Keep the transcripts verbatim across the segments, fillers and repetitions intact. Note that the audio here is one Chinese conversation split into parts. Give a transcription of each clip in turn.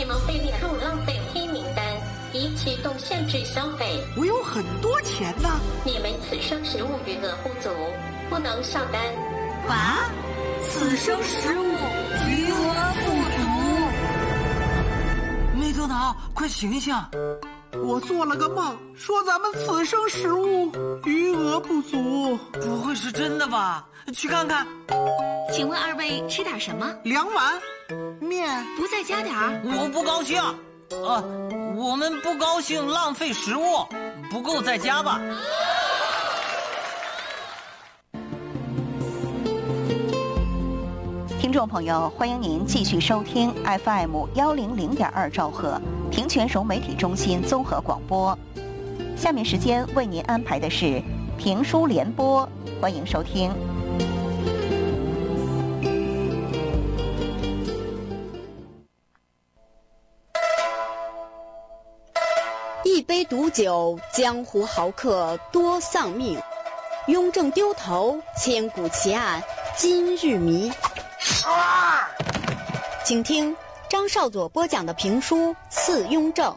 们被列入浪费黑名单，已启动限制消费。 我有很多钱呢。 你们此生食物余额不足，不能上单。 啊？此生食物余额不足？ 没头脑，快醒醒！ 我做了个梦，说咱们此生食物余额不足。 不会是真的吧？去看看。 请问二位吃点什么？ 两碗面。 不再加点儿？ 我不高兴。呃，我们不高兴浪费食物，不够再加吧。 听众朋友，欢迎您继续收听 F M 幺零零点二兆赫平泉省媒体中心综合广播。下面时间为您安排的是评书联播，欢迎收听。 一杯毒酒，江湖豪客多丧命；雍正丢头，千古奇案今日谜。啊、请听张少佐播讲的评书《刺雍正》。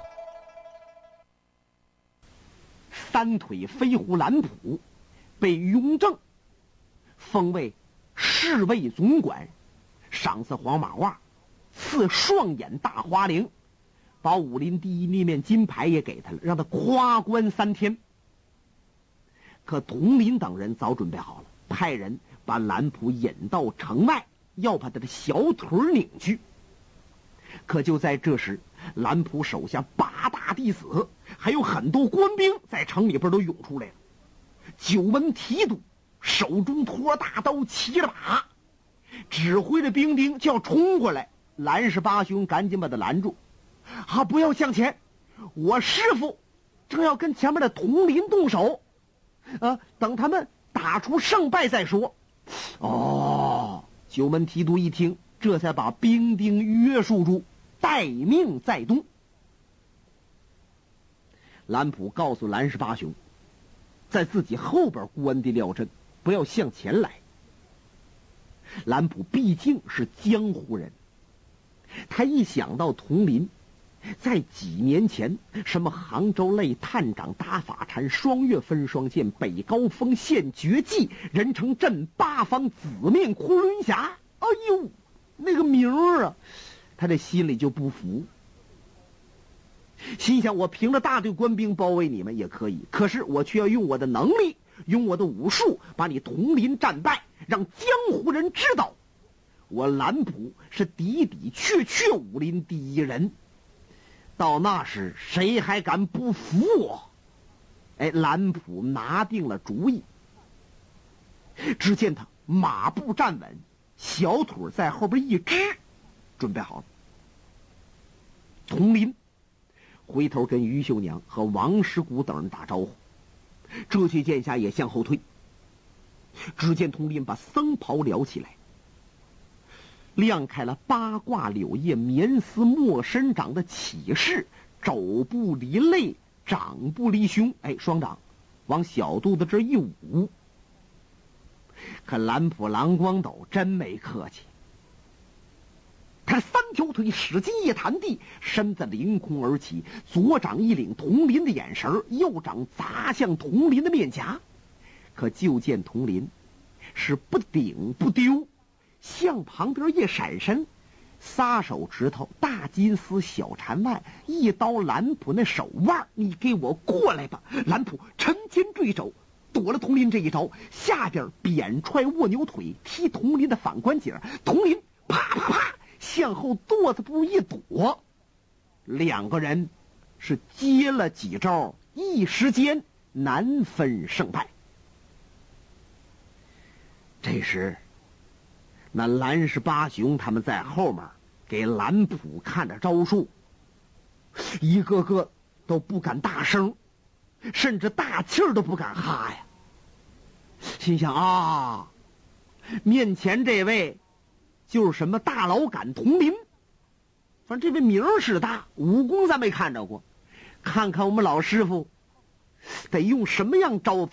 三腿飞狐蓝普被雍正封为侍卫总管，赏赐黄马褂，赐双眼大花翎，把武林第一那面金牌也给他了，让他夸官三天。可佟林等人早准备好了，派人把蓝普引到城外，要把他的小腿拧去。可就在这时，蓝普手下八大弟子还有很多官兵在城里边都涌出来了。九门提督手中托大刀，骑着马，指挥着兵丁就要冲过来。蓝氏八兄赶紧把他拦住，啊，不要向前，我师父正要跟前面的佟林动手，啊，等他们打出胜败再说。哦，九门提督一听，这才把兵丁约束住，待命在东。蓝普告诉蓝氏八兄，在自己后边关地廖阵，不要向前来。蓝普毕竟是江湖人，他一想到佟林在几年前什么杭州擂、探长打法禅、双月分双剑、北高峰现绝技、人称镇八方紫面昆仑侠，哎呦，那个名儿啊，他这心里就不服。心想，我凭着大队官兵包围你们也可以，可是我却要用我的能力，用我的武术把你佟林战败，让江湖人知道我蓝普是的的确确武林第一人。到那时谁还敢不服我？哎，蓝普拿定了主意。只见他马步站稳，小腿在后边一支，准备好了。佟林回头跟于秀娘和王师古等人打招呼，这些剑侠也向后退。只见佟林把僧袍撩起来，亮开了八卦柳叶绵丝莫伸掌的起势，肘不离肋，掌不离胸，哎，双掌往小肚子这一捂。可蓝普蓝光斗真没客气，他三条腿使劲一弹地，身子凌空而起，左掌一领佟林的眼神，右掌砸向佟林的面颊。可就见佟林是不顶不丢，向旁边一闪身，仨手指头大金丝小缠腕，一刀蓝普那手腕，你给我过来吧！蓝普沉肩坠手，躲了佟林这一招，下边扁踹卧牛腿，踢佟林的反关节，佟林啪啪啪向后跺子步一躲，两个人是接了几招，一时间难分胜败。这时那蓝氏八雄他们在后面给蓝普看着招数，一个个都不敢大声，甚至大气儿都不敢哈呀。心想啊，面前这位就是什么大老杆佟林，反正这位名儿是大，武功咱没看着过，看看我们老师傅得用什么样招法